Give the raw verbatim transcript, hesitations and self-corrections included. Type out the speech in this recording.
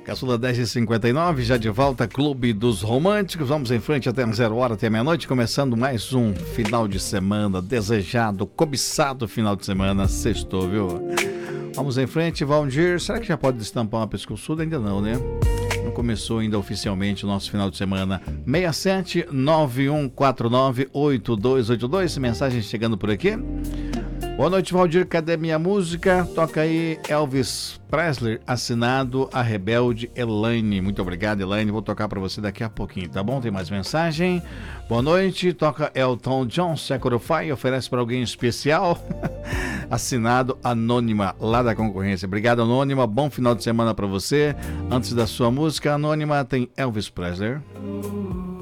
Caçula dez e cinquenta e nove, já de volta, Clube dos Românticos. Vamos em frente até zero hora, até meia-noite, começando mais um final de semana desejado, cobiçado final de semana, sextou, viu? Vamos em frente, Valdir. Será que já pode destampar uma pescoçuda? Ainda não, né? Não começou ainda oficialmente o nosso final de semana. seis sete nove um quatro nove oito dois oito dois, mensagem chegando por aqui. Boa noite, Valdir, cadê minha música? Toca aí Elvis Presley, assinado a rebelde Elaine. Muito obrigado, Elaine, vou tocar pra você daqui a pouquinho, tá bom? Tem mais mensagem? Boa noite, toca Elton John, Sacrifice, oferece pra alguém especial. Assinado Anônima, lá da concorrência. Obrigado, Anônima, bom final de semana pra você. Antes da sua música, Anônima, tem Elvis Presley.